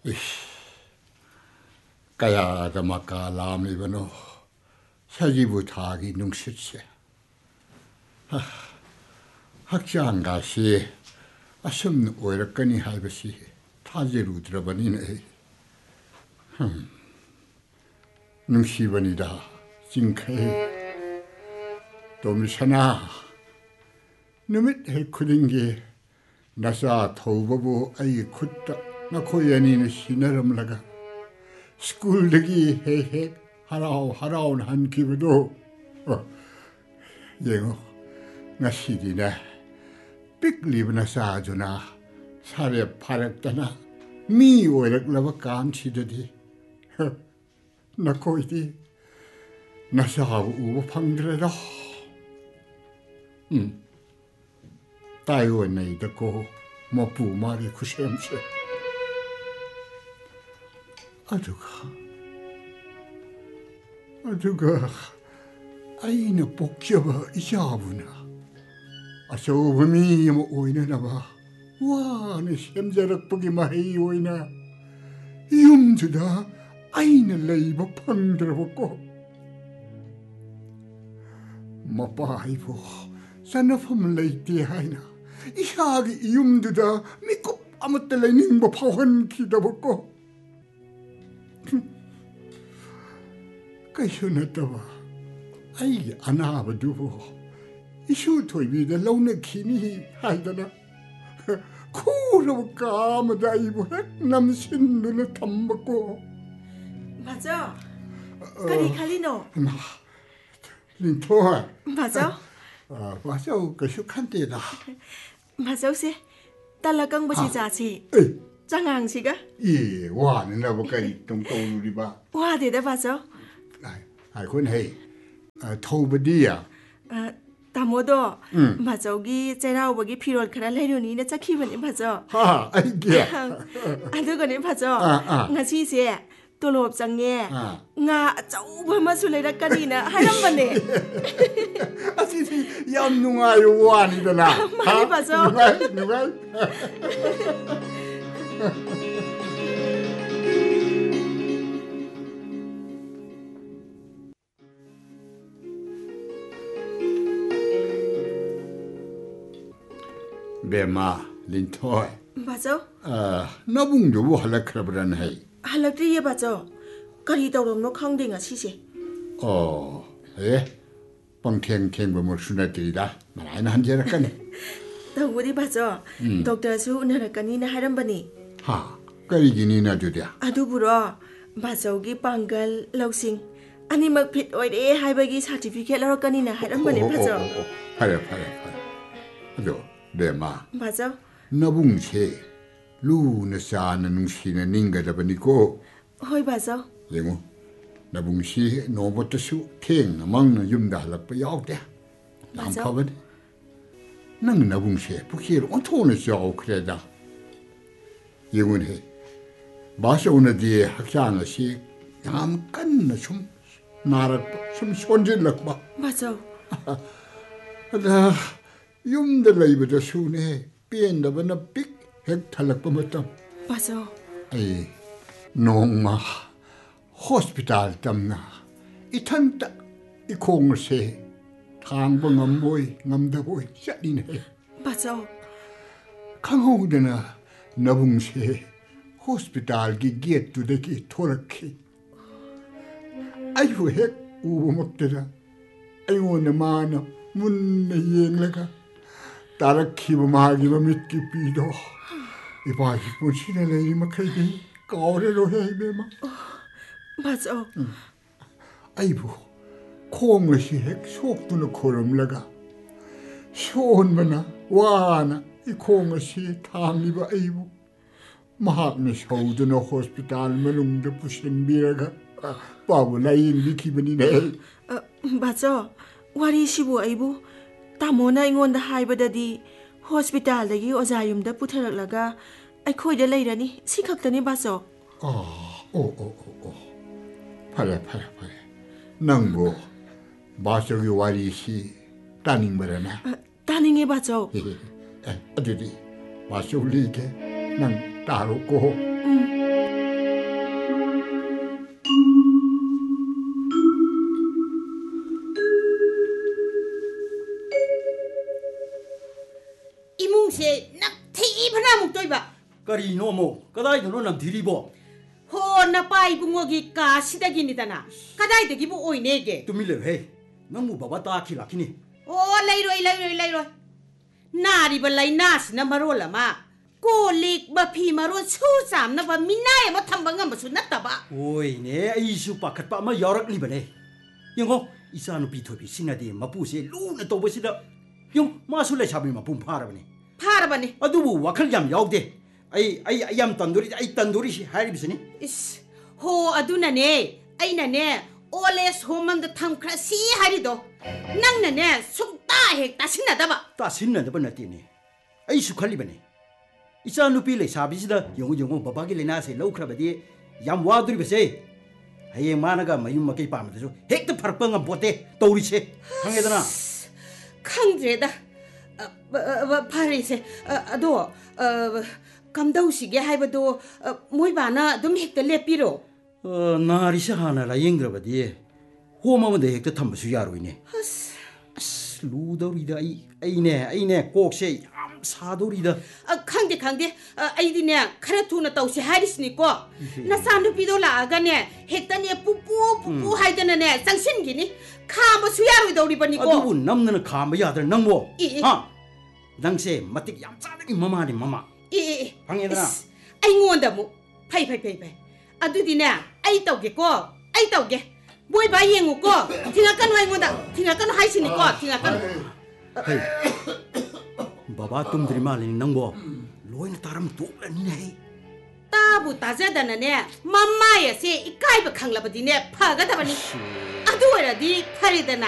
Kaya makalami 사지부탁이 능실세. 학장가시 아섬 오락거니 할것이 타제로 들어버리네. 능시번이다. 징카이 돔샤나 너밋 헬쿠링게 나사 토우버부 아이 굿다 나코야니는 시나름라가 스쿨르기 헤헤 하라운 한 기부도 영어 나시디나 빅리브나 사주나 사례 파랬다나 미 오락라바 감치더디 나코이디 나사하고 우버 방들에다 따이원에 있고 뭐 부마리 구셈세 아주가 아이나 복잡아 이자부나 아서범이 뭐 오이나봐 와네 샘자락 보기 마이 오이나 이음주다 아이나 레이버 방들어보고 마빠이보 산나폼 레이티 하이나 이하기 이음주다 미고 아무때레 닝보 파원 기다보고 그셔나다와 아이 아나바두고 이슈 토이비데 라우네 키니 하이다나 쿠르고 까마다 이보 남신 눈을 탐먹고 맞아 까리 칼리노 린토아 맞아 맞아 그슈 칸데다 맞아세 딸라강 버시 자치 장앙시가 예 와는 나보까지 동동우리바 와 대다 맞아 아이콘 헤이 토우버디야 타모도 맞아기 제라오버기 피롤 카라 레르니네 차키버니 맞아 아이게 아두거니 맞아 나시세 돌롭 장에 nga achauba masu leirakanina hairamane asisi yam nungayo wanidana mani bazo nugai Bema lintoy bazo nabung du halakhrabran hai halakri ye bazo kari tawrong no khangde nga sise pangtheng ba morsunatida maraina hanjerakani tawuri bazo doctor su unarakani na harambani ha kari gini na judia aduburo bazo gi pangal lausing animak fit oire haibagi certificate larakani na harambani bazo phare ado Bema bazo nabung che lu na sa na nungsina ninga da baniko hoi bazo yengo nabung si no botasu theng amang na yum da halak pa yaw de lam phaban nang nabung che pukhir on thone jaw kreda yengun he ba so na di hakyan la si yam kan na sum narat sum sonjin lak ba bazo ada yum da leibada sune piendabana pik hek thalak pa matam bazo ai nongma hospital tamna itanta ikong se thang ba ngamboy ngamdaboy chanin he bazo khanghodana nabung se hospital gi gate to de ki thorakhi ayu hek ubu maktera ayona mana munna yenglaga tarakhiba magiba mitki pido ibahi puchina lei makhai kaure rohe bema bazo aibu khongsi hek sokduna khoramlaga shonbana wana ikhongsi thangiba aibu mahakna sauduna hospital manungda pusinbiraga babu lain bikibani ne bazo wari sibu aibu tamona ingonda haibadadi hospital dagi ozayumda putharaklaga aikhoida leirani sikhaktani bazo phare nangbo basogi wari si taningbara taninge bazo adudi basoli ke nang taro ko ꯀꯔꯤꯅꯣ ꯑꯃꯨꯛ ꯀꯗꯥꯏꯗꯅꯣ ꯅꯝꯊꯤꯔꯤꯕꯣ ꯍꯣꯟꯅ ꯄꯥꯏ ꯏꯕꯨꯡꯉꯣꯒꯤ ꯀꯥꯁꯤꯗꯒꯤꯅꯤꯗꯅ ꯀꯗꯥꯏꯗꯒꯤꯕꯨ ꯑꯣꯏꯅꯦꯒꯦ ꯇꯨꯃꯤꯟ ꯂꯩꯌꯨꯍꯦ ꯅꯪꯕꯨ ꯕꯕꯥ ꯇꯥꯈꯤ ꯂꯥꯛꯈꯤꯅꯤ ꯑꯣ ꯂꯩꯔꯣꯏ ꯅꯥꯔꯤꯕ ꯂꯥꯏꯅꯥꯁꯤꯅ ꯃꯔꯣꯜ ꯑꯃ ꯀꯣꯜꯂꯤꯛ ꯃꯐꯤ ꯃꯔꯣꯟ ꯁꯨ ꯆꯥꯝꯅꯕ ꯃꯤꯅꯥꯏ ꯑꯃ ꯊꯝꯕ ꯉꯝꯕꯁꯨ ꯅꯠꯇꯕ ꯍꯣꯏꯅꯦ ꯑꯩꯁꯨ ꯄꯥꯈꯠꯄ ꯑꯃ ꯌꯥꯎꯔꯛꯂꯤꯕꯅꯦ ꯌꯦꯡꯉꯣ ꯏꯆꯥꯅꯨꯄꯤ ꯊꯣꯏꯕꯤꯁꯤꯅꯗꯤ ꯃꯄꯨꯁꯦ ꯂꯨꯅ ꯇꯧꯕꯁꯤꯗ ꯌꯦꯡꯉꯣ ꯃꯥꯁꯨ ꯂꯩꯁꯥꯕꯤ ꯃꯄꯨꯡ ꯐꯥꯔꯕꯅꯤ ꯑꯗꯨꯕꯨ ꯋꯥꯈꯜ ꯌꯥꯝ ꯌꯥꯎꯗꯦ ꯑꯩ ꯌꯥꯝ ꯇꯟꯗꯣꯔꯤꯁꯤ ꯍꯥꯏꯔꯤꯕꯁꯤꯅꯤ 이씨, 호 아두나네, 아이나네, 올레스 홈맘도 탐크라시 하리도, 낭나네, 숙다 핵 따신나다봐. 따신나다봐 나띠네. 아이수 칼리바네. 이चानुपी लेसाबीसिदा यंगो बाबागी लेनासे लौखराबदी याम वादुरिबसे हये मानगा मयुम मकई पामदसु हेक्ता फरकपा ngам보테 तौरिसे खंगेदना खंद्रेदा 파리세 아도 감다우시게 하이버도 모이바나 좀 핵다 레피로 나리세 하나 라잉드라바디 호마문데 हेक्ता 탐버수 야로이네 루더리다 아이네 꼭세 ям 사도리다 ꯈꯪꯗꯦ ꯑꯩꯗꯤꯅꯦ ꯈꯔ ꯊꯨꯅ ꯇꯧꯁꯤ ꯍꯥꯏꯔꯤꯁꯤꯅꯤꯀꯣ ꯅꯆꯥꯅꯨꯄꯤꯗꯣ ꯂꯥꯛꯑꯒꯅꯦ ꯍꯦꯛꯇꯅꯦ ꯄꯨꯄꯨ ꯍꯥꯏꯗꯅꯅꯦ ꯆꯪꯁꯤꯟꯈꯤꯅꯤ ꯈꯥꯝꯕꯁꯨ ꯌꯥꯔꯣꯏꯗꯧꯔꯤꯕꯅꯤꯀꯣ ꯑꯗꯨꯕꯨ ꯅꯝꯗꯅ ꯈꯥꯝꯕ ꯌꯥꯗ꯭ꯔ ꯅꯪꯕꯣ ꯍꯥ ꯅꯪꯁꯦ ꯃꯇꯤꯛ ꯌꯥꯝ ꯆꯥꯗꯒꯤ ꯃꯃꯥꯅꯤ ꯃꯃꯥ ꯐꯪꯉꯦꯗꯅ ꯑꯩꯉꯣꯟꯗ ꯑꯃꯨꯛ ꯐꯩ ꯑꯗꯨꯗꯤꯅꯦ ꯑꯩ ꯇꯧꯒꯦ ꯃꯣꯏ ꯕꯥ ꯌꯦꯡꯉꯨꯀꯣ ꯊꯤꯡꯉꯛꯀꯅꯨ ꯑꯩꯉꯣꯟꯗ ꯊꯤꯡꯉꯛꯀꯅꯨ ꯍꯥꯏꯁꯤꯅꯤꯀꯣ ꯊꯤꯡꯉꯛꯀꯅꯨ ꯍꯩ बाबा तुमद्री मालिनी नंगबो लोइन तारम तोक्लनीने हे ताबु ताजदनने मम्मा यसे इकाइब खंगलबदिने फगदबनी अदु ओरदी फरिदना